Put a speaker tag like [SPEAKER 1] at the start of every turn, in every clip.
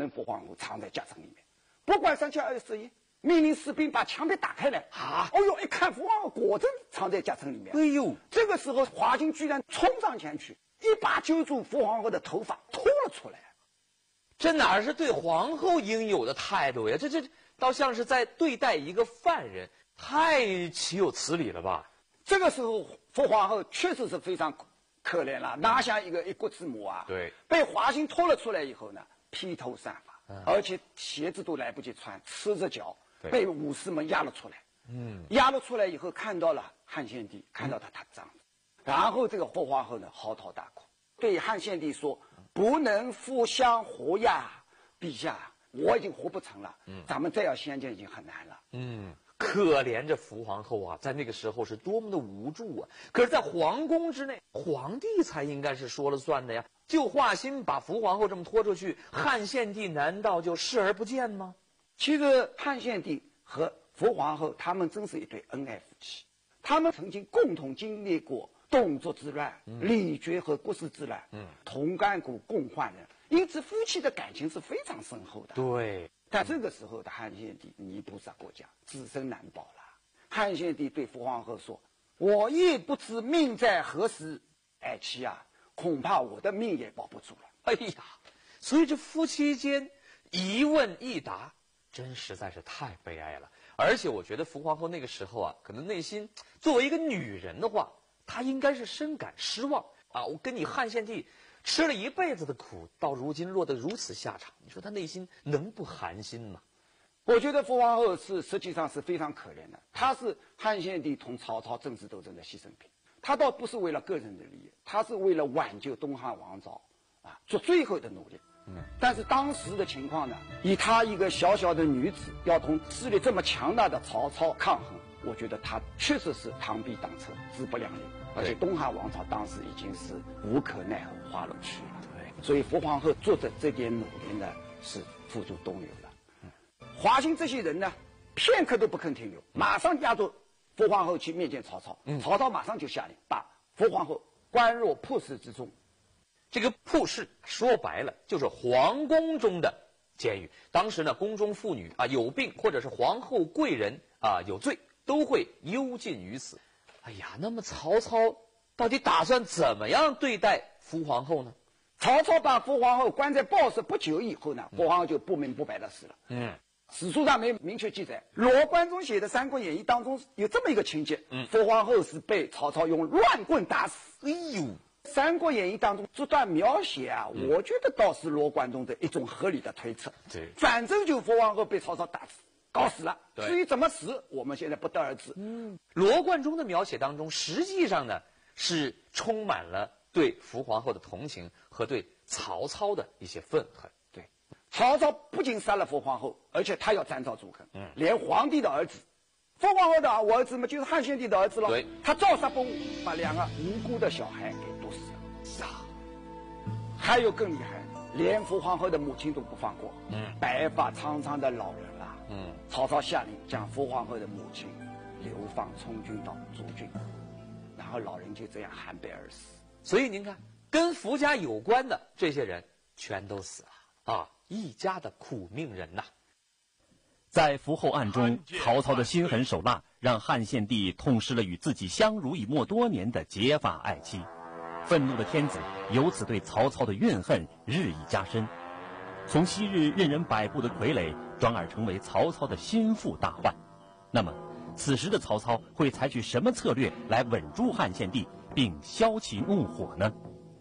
[SPEAKER 1] 能伏皇后藏在夹层里面。不管3/24夜，命令士兵把墙壁打开来。
[SPEAKER 2] 啊！
[SPEAKER 1] 哦呦，一看伏皇后果真藏在夹层里面。
[SPEAKER 2] 哎呦，
[SPEAKER 1] 这个时候华歆居然冲上前去，一把揪住伏皇后的头发拖了出来。
[SPEAKER 2] 这哪是对皇后应有的态度呀？这倒像是在对待一个犯人，太岂有此理了吧？
[SPEAKER 1] 这个时候伏皇后确实是非常可怜了，哪像一国之母啊！
[SPEAKER 2] 对，
[SPEAKER 1] 被华歆拖了出来以后呢，披头散发，而且鞋子都来不及穿，赤着脚，被武士们押了出来。押了出来以后，看到了汉献帝，看到他丈夫，然后这个伏皇后呢嚎啕大哭，对汉献帝说：“不能复相活呀，陛下，我已经活不成了，咱们再要相见已经很难了。”
[SPEAKER 2] 可怜这伏皇后啊，在那个时候是多么的无助啊！可是，在皇宫之内，皇帝才应该是说了算的呀。就华歆把伏皇后这么拖出去，汉献帝难道就视而不见吗？
[SPEAKER 1] 其实汉献帝和伏皇后他们真是一对恩爱夫妻，他们曾经共同经历过董卓之乱、李傕和郭汜之乱，同甘苦共患难，因此夫妻的感情是非常深厚的。
[SPEAKER 2] 对。
[SPEAKER 1] 但这个时候的汉献帝泥菩萨过江，自身难保了。汉献帝对伏皇后说：“我亦不知命在何时，爱妻啊，恐怕我的命也保不住了。”
[SPEAKER 2] 哎呀，所以这夫妻间一问一答，真实在是太悲哀了。而且我觉得伏皇后那个时候啊，可能内心作为一个女人的话，她应该是深感失望啊！我跟你汉献帝吃了一辈子的苦，到如今落得如此下场，你说他内心能不寒心吗？
[SPEAKER 1] 我觉得伏皇后实际上是非常可怜的，她是汉献帝同曹操政治斗争的牺牲品。她倒不是为了个人的利益，她是为了挽救东汉王朝啊，做最后的努力。但是当时的情况呢，以她一个小小的女子要同势力这么强大的曹操抗衡，我觉得她确实是螳臂挡车，势不两立。而且东汉王朝当时已经是无可奈何，花落去了。对，所以伏皇后做的这点努力呢，是付诸东流了。华歆这些人呢，片刻都不肯停留，马上押着伏皇后去面见曹操。曹操马上就下令把伏皇后关入铺室之中。
[SPEAKER 2] 这个铺室说白了就是皇宫中的监狱。当时呢，宫中妇女啊有病或者是皇后贵人啊有罪，都会幽禁于此。哎呀，那么曹操到底打算怎么样对待伏皇后呢？
[SPEAKER 1] 曹操把伏皇后关在豹室不久以后呢，伏皇后就不明不白的死了。史书上没明确记载，罗贯中写的《三国演义》当中有这么一个情节，伏皇后是被曹操用乱棍打死。
[SPEAKER 2] 哎呦，《
[SPEAKER 1] 三国演义》当中这段描写啊，我觉得倒是罗贯中的一种合理的推测。
[SPEAKER 2] 对，
[SPEAKER 1] 反正就伏皇后被曹操打死。搞死了，至于怎么死，我们现在不得而知。
[SPEAKER 2] 罗贯中的描写当中，实际上呢是充满了对伏皇后的同情和对曹操的一些愤恨。
[SPEAKER 1] 对，曹操不仅杀了伏皇后，而且他要斩草除根，连皇帝的儿子，伏皇后的儿子嘛，就是汉献帝的儿子了。
[SPEAKER 2] 对，
[SPEAKER 1] 他照杀不误，把2个无辜的小孩给毒死了。是啊，还有更厉害，连伏皇后的母亲都不放过。白发苍苍的老人了。曹操下令将伏皇后的母亲流放充军到诸郡，然后老人就这样寒悲而死。
[SPEAKER 2] 所以您看，跟伏家有关的这些人全都死了啊，一家的苦命人呐。
[SPEAKER 3] 在伏后案中，曹操的心狠手辣，让汉献帝痛失了与自己相濡以沫多年的结发爱妻。愤怒的天子由此对曹操的怨恨日益加深，从昔日任人摆布的傀儡转而成为曹操的心腹大患。那么此时的曹操会采取什么策略来稳住汉献帝并消其怒火呢？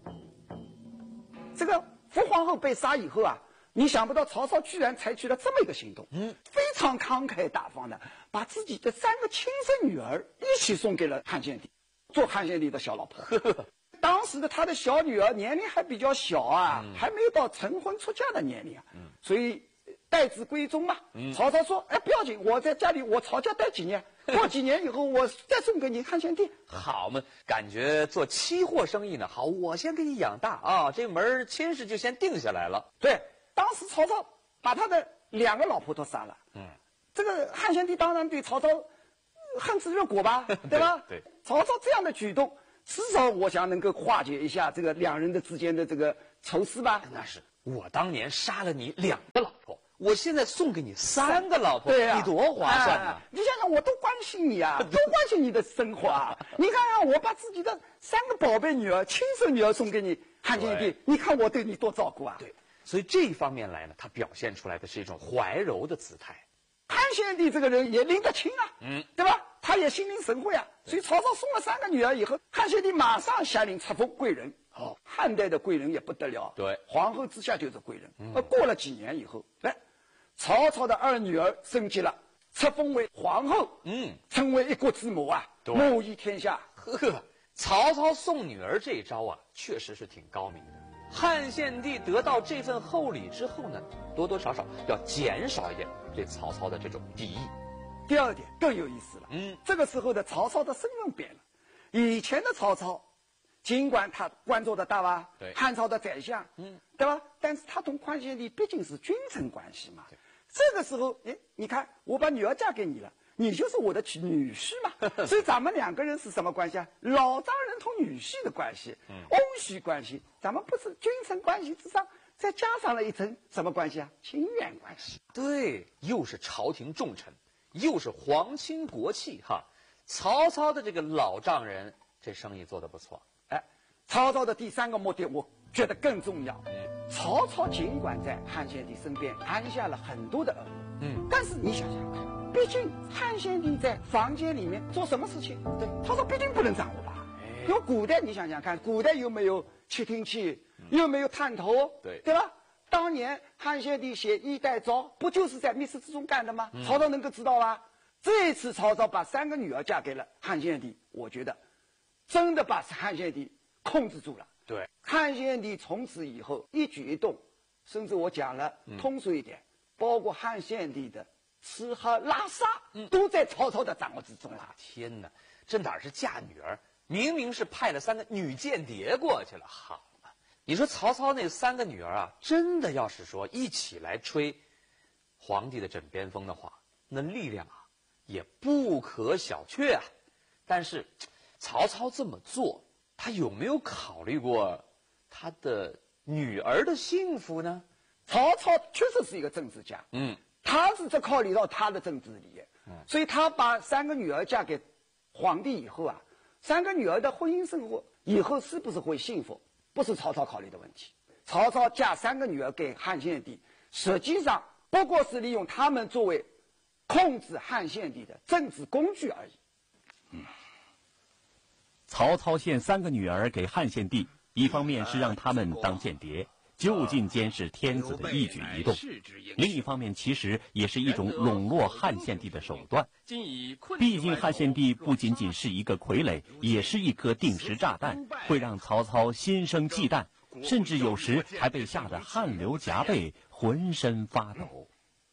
[SPEAKER 1] 这个伏皇后被杀以后啊，你想不到曹操居然采取了这么一个行动，非常慷慨大方的把自己的3个亲生女儿一起送给了汉献帝，做汉献帝的小老婆。当时的他的小女儿年龄还比较小啊，还没有到成婚出嫁的年龄啊，所以待字闺中嘛。曹操说：“哎，不要紧，我在家里我曹家待几年，过几年以后我再送给你汉献帝。”
[SPEAKER 2] 好嘛，感觉做期货生意呢，好，我先给你养大啊，这门亲事就先定下来了。
[SPEAKER 1] 对，当时曹操把他的2个老婆都杀了。这个汉献帝当然对曹操恨之入骨吧，对吧？
[SPEAKER 2] 对，
[SPEAKER 1] 曹操这样的举动，至少我想能够化解一下这个2人的之间的这个仇视吧。
[SPEAKER 2] 那是。 我当年杀了你2个老婆，我现在送给你3个老婆，
[SPEAKER 1] 对啊，
[SPEAKER 2] 你多划算啊！
[SPEAKER 1] 你想想，我都关心你啊，都关心你的生活啊。你看看，我把自己的3个宝贝女儿、亲生女儿送给你，汉献帝，你看我对你多照顾啊！
[SPEAKER 2] 对，所以这一方面来呢，他表现出来的是一种怀柔的姿态。
[SPEAKER 1] 汉献帝这个人也拎得清啊，对吧？他也心领神会啊。所以曹操送了3个女儿以后，汉献帝马上下令册封贵人。汉代的贵人也不得了，
[SPEAKER 2] 对，
[SPEAKER 1] 皇后之下就是贵人。过了几年以后，曹操的2女儿升级了，册封为皇后，成为一国之母啊，母仪天下。
[SPEAKER 2] 曹操送女儿这一招啊，确实是挺高明的。汉献帝得到这份厚礼之后呢，多多少少要减少一点对曹操的这种敌意。
[SPEAKER 1] 第二点更有意思了，这个时候的曹操的身份变了。以前的曹操，尽管他官做的大吧，汉朝的宰相，对吧？但是他同汉献帝毕竟是君臣关系嘛。这个时候，你看，我把女儿嫁给你了，你就是我的女婿嘛。所以咱们2个人是什么关系啊？老丈人同女婿的关系，翁婿关系。咱们不是君臣关系之上，再加上了一层什么关系啊？亲缘关系。
[SPEAKER 2] 对，又是朝廷重臣，又是皇亲国戚哈。曹操的这个老丈人，这生意做得不错。
[SPEAKER 1] 曹操的第3个目的，我觉得更重要。曹操尽管在汉献帝身边安下了很多的儿女，但是你想想看，毕竟汉献帝在房间里面做什么事情，对曹操必定不能掌握吧？因为古代你想想看，古代又没有窃听器，又没有探头，对吧？当年汉献帝写衣带诏，不就是在密室之中干的吗？曹操能够知道吧？这一次曹操把3个女儿嫁给了汉献帝，我觉得真的把汉献帝控制住了。
[SPEAKER 2] 对，
[SPEAKER 1] 汉献帝从此以后一举一动，甚至我讲了通俗一点，包括汉献帝的吃喝拉撒，都在曹操的掌握之中了。
[SPEAKER 2] 天哪，这哪是嫁女儿，明明是派了3个女间谍过去了。好了，你说曹操那3个女儿啊，真的要是说一起来吹皇帝的枕边风的话，那力量啊也不可小觑啊。但是曹操这么做，他有没有考虑过他的女儿的幸福呢？
[SPEAKER 1] 曹操确实是一个政治家，他是在考虑到他的政治利益，所以他把3个女儿嫁给皇帝以后啊，3个女儿的婚姻生活以后是不是会幸福，不是曹操考虑的问题。曹操嫁3个女儿给汉献帝，实际上不过是利用他们作为控制汉献帝的政治工具而已。
[SPEAKER 3] 曹操献3个女儿给汉献帝，一方面是让他们当间谍，就近监视天子的一举一动；另一方面，其实也是一种笼络汉献帝的手段。毕竟汉献帝不仅仅是一个傀儡，也是一颗定时炸弹，会让曹操心生忌惮，甚至有时还被吓得汗流浃背，浑身发抖。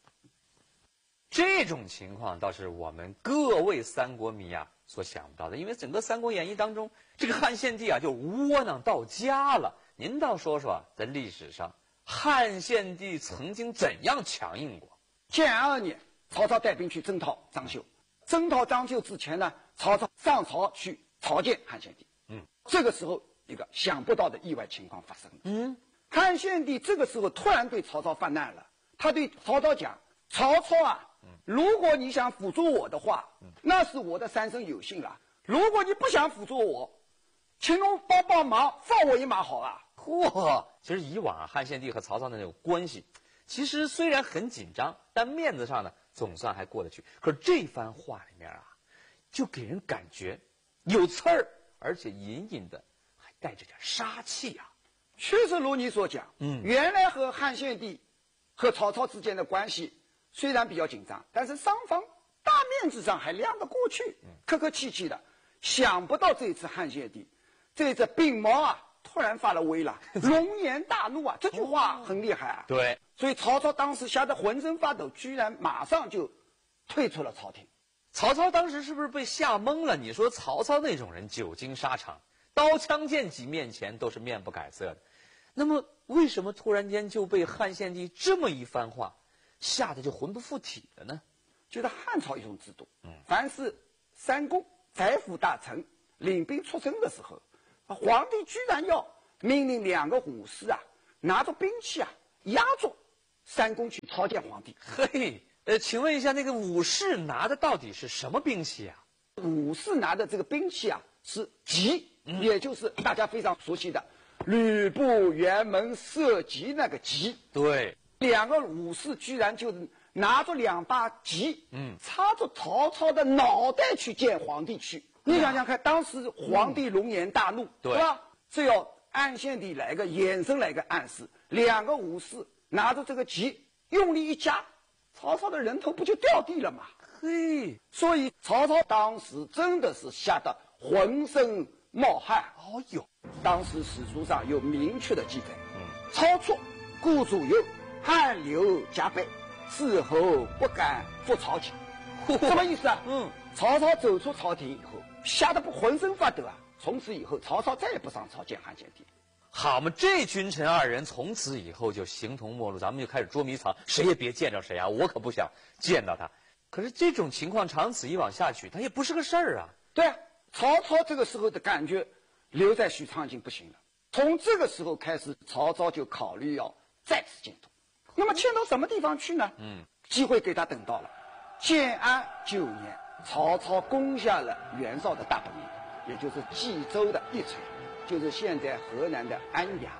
[SPEAKER 2] 这种情况倒是我们各位三国迷啊所想不到的，因为整个《三国演义》当中，这个汉献帝啊就窝囊到家了。您倒说说，在历史上，汉献帝曾经怎样强硬过？
[SPEAKER 1] 建安2年，曹操带兵去征讨张绣。征讨张绣之前呢，曹操上朝去朝见汉献帝。这个时候，一个想不到的意外情况发生了。汉献帝这个时候突然对曹操犯难了，他对曹操讲：“曹操啊，如果你想辅助我的话，那是我的三生有幸了。如果你不想辅助我，请侬帮忙，放我一马好啊。”
[SPEAKER 2] 嚯！其实以往汉献帝和曹操的那种关系，其实虽然很紧张，但面子上呢总算还过得去。可是这番话里面啊，就给人感觉有刺儿，而且隐隐的还带着点杀气啊。
[SPEAKER 1] 确实如你所讲，原来和汉献帝和曹操之间的关系虽然比较紧张，但是双方大面子上还亮得过去，客客气气的。想不到这一次汉献帝这一次病毛啊突然发了威了，龙颜大怒啊！这句话很厉害啊。
[SPEAKER 2] 对，
[SPEAKER 1] 所以曹操当时吓得浑身发抖，居然马上就退出了朝廷。
[SPEAKER 2] 曹操当时是不是被吓懵了？你说曹操那种人久经沙场，刀枪剑戟面前都是面不改色的，那么为什么突然间就被汉献帝这么一番话吓得就魂不附体了呢？
[SPEAKER 1] 就是汉朝一种制度，凡是三公宰辅大臣领兵出征的时候，皇帝居然要命令2个武士啊拿着兵器啊押着三公去朝见皇帝。
[SPEAKER 2] 嘿，请问一下，那个武士拿的到底是什么兵器啊？
[SPEAKER 1] 武士拿的这个兵器啊是戟，也就是大家非常熟悉的吕布辕门射戟那个戟。
[SPEAKER 2] 对，
[SPEAKER 1] 两个武士居然就是拿着2把戟，插着曹操的脑袋去见皇帝去。你想想看，当时皇帝龙颜大怒，
[SPEAKER 2] 对
[SPEAKER 1] 吧？只要汉献帝来个眼神来个暗示，两个武士拿着这个戟用力一夹，曹操的人头不就掉地了吗？
[SPEAKER 2] 嘿，
[SPEAKER 1] 所以曹操当时真的是吓得浑身冒汗。
[SPEAKER 2] 哦哟，
[SPEAKER 1] 当时史书上有明确的记载，曹错顾左右，汗流浃背，事后不敢赴朝廷。什么意思啊？曹操走出朝廷以后，吓得不浑身发抖啊！从此以后，曹操再也不上朝见汉献帝。
[SPEAKER 2] 好嘛，这君臣二人从此以后就形同陌路，咱们就开始捉迷藏，谁也别见着谁啊！我可不想见到他。可是这种情况长此以往下去，它也不是个事儿啊。
[SPEAKER 1] 对啊，曹操这个时候的感觉留在许昌已经不行了。从这个时候开始，曹操就考虑要再次迁都。那么迁到什么地方去呢？机会给他等到了。建安9年，曹操攻下了袁绍的大本营，也就是冀州的一城，就是现在河南的安阳。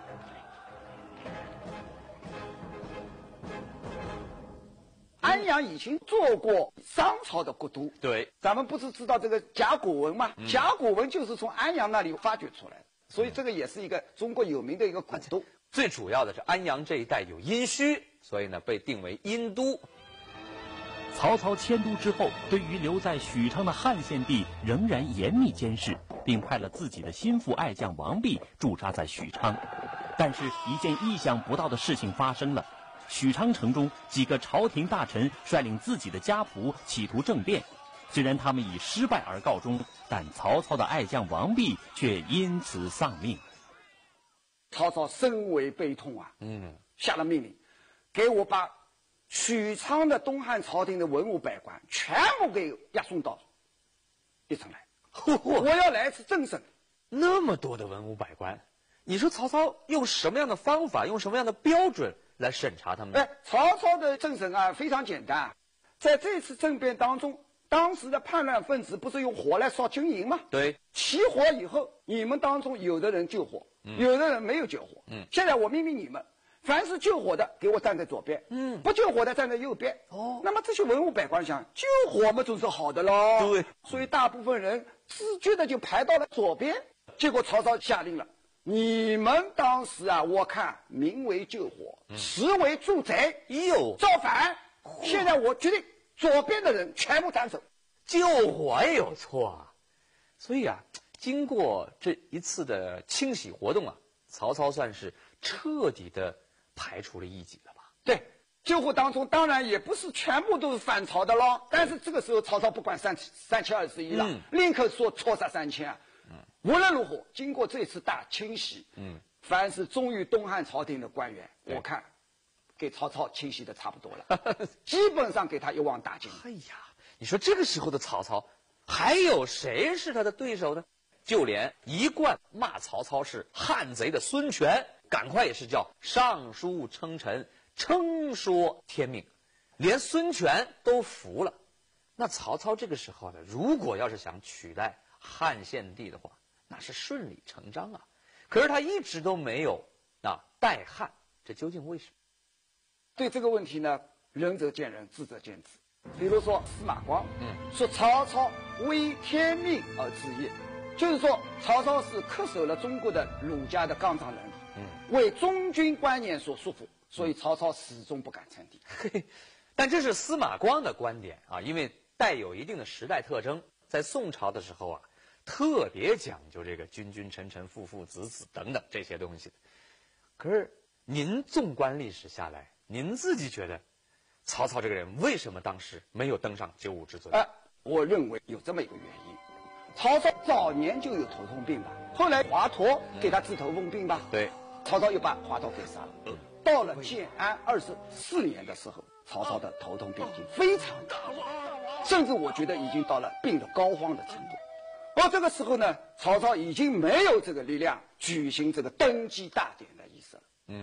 [SPEAKER 1] 安阳以前做过商朝的国都。
[SPEAKER 2] 对，
[SPEAKER 1] 咱们不是知道这个甲骨文吗？甲骨文就是从安阳那里发掘出来的，所以这个也是一个中国有名的一个古都。
[SPEAKER 2] 最主要的是安阳这一带有殷墟，所以呢被定为殷都。
[SPEAKER 3] 曹操迁都之后，对于留在许昌的汉献帝仍然严密监视，并派了自己的心腹爱将王弼驻扎在许昌。但是，一件意想不到的事情发生了。许昌城中几个朝廷大臣率领自己的家仆企图政变，虽然他们以失败而告终，但曹操的爱将王弼却因此丧命。
[SPEAKER 1] 曹操深为悲痛啊，下了命令，给我把许昌的东汉朝廷的文武百官全部给押送到一城来，我要来一次政审。
[SPEAKER 2] 那么多的文武百官，你说曹操用什么样的方法，用什么样的标准来审查他们呢？
[SPEAKER 1] 曹操的政审啊非常简单，在这次政变当中，当时的叛乱分子不是用火来烧军营吗？
[SPEAKER 2] 对，
[SPEAKER 1] 起火以后，你们当中有的人救火，有的人没有救火。现在我命令你们，凡是救火的，给我站在左边；不救火的站在右边。那么这些文武百官想，救火嘛总是好的喽。
[SPEAKER 2] 对，
[SPEAKER 1] 所以大部分人自觉的就排到了左边。结果曹操下令了，你们当时啊，我看名为救火，实为助贼，造反。现在我决定，左边的人全部斩首。
[SPEAKER 2] 救火也有错啊。所以啊，经过这一次的清洗活动啊，曹操算是彻底的排除了异己了吧？
[SPEAKER 1] 对，救火当中当然也不是全部都是反曹的咯，但是这个时候曹操不管3,021了，立刻说戳杀3000啊。无论如何，经过这次大清洗，凡是忠于东汉朝廷的官员，我看给曹操清洗的差不多了，基本上给他一网打尽。
[SPEAKER 2] 哎呀，你说这个时候的曹操，还有谁是他的对手呢？就连一贯骂曹操是汉贼的孙权，赶快也是叫上书称臣，称说天命，连孙权都服了。那曹操这个时候呢，如果要是想取代汉献帝的话，那是顺理成章啊。可是他一直都没有代汉，这究竟为什么？
[SPEAKER 1] 对这个问题呢，仁则见仁，智则见智。比如说司马光，说曹操为天命而治业，就是说曹操是恪守了中国的儒家的纲常伦理，为忠君观念所束缚，所以曹操始终不敢称帝。
[SPEAKER 2] 但这是司马光的观点啊，因为带有一定的时代特征，在宋朝的时候啊，特别讲究这个君君臣臣父父子子等等这些东西。可是您纵观历史下来，您自己觉得曹操这个人为什么当时没有登上95之尊？
[SPEAKER 1] 我认为有这么一个原因，曹操早年就有头痛病吧，后来华佗给他治头痛病吧，
[SPEAKER 2] 对，
[SPEAKER 1] 曹操又把华佗给杀了。到了建安24年的时候，曹操的头痛病已经非常大了，甚至我觉得已经到了病的膏肓的程度。而这个时候呢，曹操已经没有这个力量举行这个登基大典的仪式了。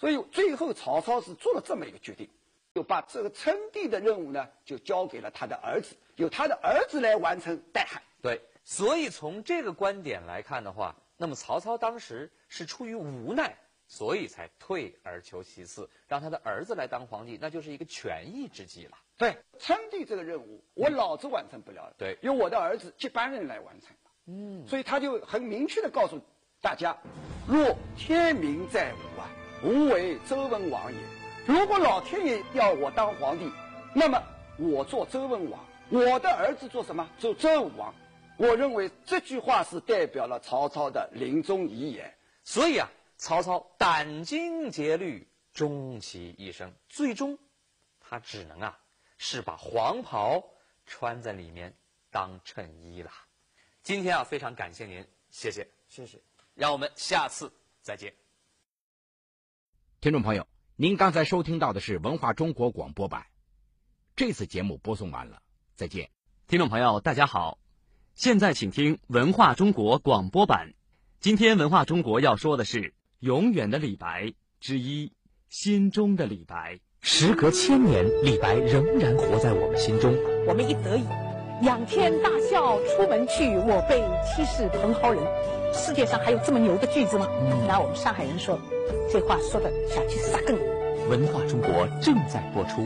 [SPEAKER 1] 所以最后曹操是做了这么一个决定，就把这个称帝的任务呢，就交给了他的儿子，由他的儿子来完成代汉。
[SPEAKER 2] 对，所以从这个观点来看的话，那么曹操当时是出于无奈，所以才退而求其次，让他的儿子来当皇帝，那就是一个权宜之计了。
[SPEAKER 1] 对，称帝这个任务，我老子完成不了了，
[SPEAKER 2] 对，
[SPEAKER 1] 由我的儿子接班人来完成了。所以他就很明确地告诉大家：若天命在吾啊，吾为周文王也。如果老天爷要我当皇帝，那么我做周文王，我的儿子做什么？做周武王。我认为这句话是代表了曹操的临终遗言。
[SPEAKER 2] 所以啊，曹操殚精竭虑，终其一生，最终他只能是把黄袍穿在里面当衬衣了。今天非常感谢您，谢谢。
[SPEAKER 1] 谢谢，
[SPEAKER 2] 让我们下次再见。
[SPEAKER 4] 听众朋友，您刚才收听到的是文化中国广播版，这次节目播送完了，再见。
[SPEAKER 3] 听众朋友大家好，现在请听文化中国广播版。今天文化中国要说的是永远的李白之一，心中的李白。时隔千年，李白仍然活在我们心中。
[SPEAKER 5] 我们一得意，仰天大笑出门去，我辈岂是蓬蒿人。世界上还有这么牛的句子吗？然后我们上海人说，这话说的下去撒更。
[SPEAKER 3] 文化中国正在播出。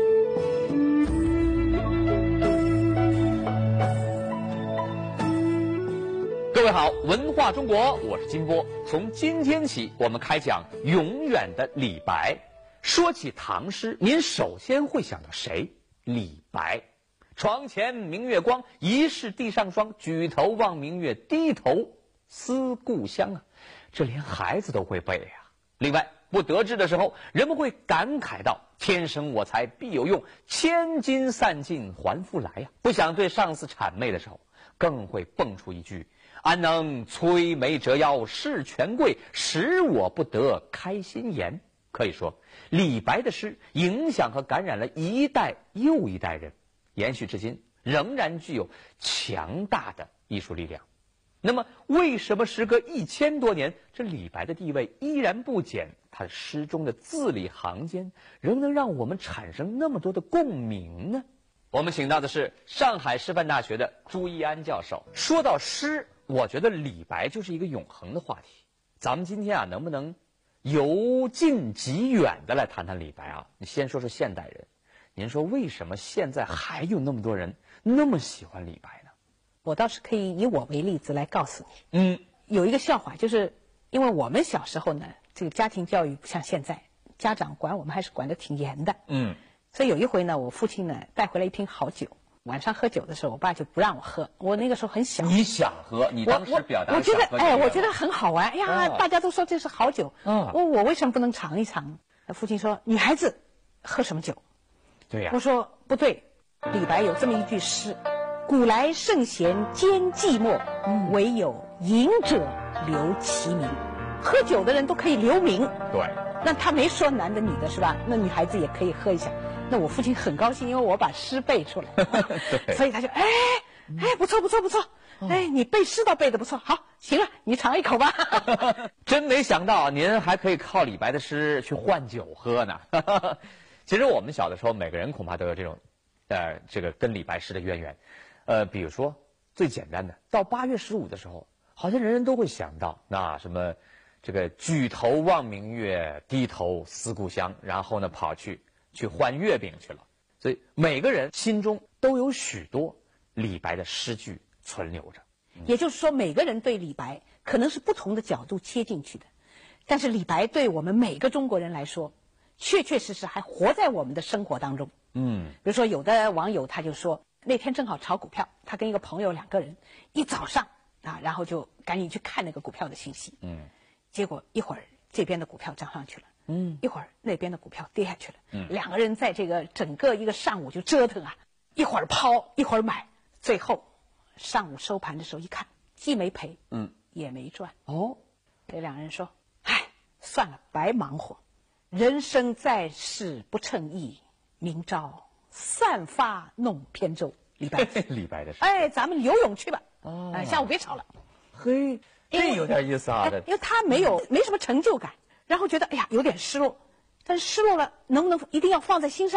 [SPEAKER 2] 各位好，文化中国，我是金波。从今天起，我们开讲永远的李白。说起唐诗，您首先会想到谁？李白。床前明月光，疑是地上霜。举头望明月，低头思故乡啊，这连孩子都会背呀。另外，不得志的时候，人们会感慨到天生我材必有用，千金散尽还复来呀。不想对上司谄媚的时候，更会蹦出一句：安能摧眉折腰事权贵，使我不得开心颜。可以说，李白的诗影响和感染了一代又一代人，延续至今，仍然具有强大的艺术力量。那么，为什么时隔1000多年，这李白的地位依然不减？他诗中的字里行间，仍能让我们产生那么多的共鸣呢？我们请到的是上海师范大学的朱一安教授。说到诗，我觉得李白就是一个永恒的话题。咱们今天能不能由近及远的来谈谈李白啊？你先说说现代人，您说为什么现在还有那么多人那么喜欢李白呢？
[SPEAKER 5] 我倒是可以以我为例子来告诉你。有一个笑话，就是因为我们小时候呢，这个家庭教育不像现在，家长管我们还是管得挺严的。所以有一回呢，我父亲呢带回来一瓶好酒，晚上喝酒的时候，我爸就不让我喝。我那个时候很小，
[SPEAKER 2] 你想喝，你当时表达
[SPEAKER 5] 我觉得
[SPEAKER 2] 想喝
[SPEAKER 5] 我觉得很好玩。哎呀，大家都说这是好酒，我为什么不能尝一尝？父亲说，女孩子喝什么酒？
[SPEAKER 2] 对呀，
[SPEAKER 5] 我说不对，李白有这么一句诗：古来圣贤兼寂寞，唯有饮者留其名。喝酒的人都可以留名，
[SPEAKER 2] 对，
[SPEAKER 5] 那他没说男的女的是吧？那女孩子也可以喝一下。那我父亲很高兴，因为我把诗背出来，所以他就不错不错不错，你背诗倒背得不错，好，行了，你尝一口吧。
[SPEAKER 2] 真没想到您还可以靠李白的诗去换酒喝呢。其实我们小的时候，每个人恐怕都有这种，这个跟李白诗的渊源。比如说最简单的，到8月15的时候，好像人人都会想到那什么，这个举头望明月，低头思故乡，然后呢跑去换月饼去了。所以每个人心中都有许多李白的诗句存留着。
[SPEAKER 5] 也就是说，每个人对李白可能是不同的角度切进去的，但是李白对我们每个中国人来说，确确实实还活在我们的生活当中。比如说有的网友他就说，那天正好炒股票，他跟一个朋友2个人一早上然后就赶紧去看那个股票的信息。结果一会儿这边的股票涨上去了，一会儿那边的股票跌下去了。2个人在这个整个一个上午就折腾一会儿抛一会儿买，最后上午收盘的时候一看，既没赔，也没赚。这2人说，算了，白忙活，人生在世不称意，明朝散发弄扁舟。李白
[SPEAKER 2] 李白的诗。
[SPEAKER 5] 咱们游泳去吧。下午别吵了。
[SPEAKER 2] 嘿，这有点意思啊。
[SPEAKER 5] 因为他没什么成就感， 然后觉得哎呀有点失落，但是失落了能不能一定要放在心上？